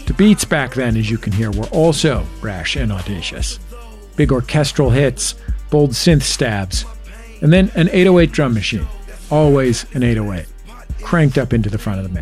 The beats back then, as you can hear, were also brash and audacious. Big orchestral hits, bold synth stabs, and then an 808 drum machine. Always an 808, cranked up into the front of the mix.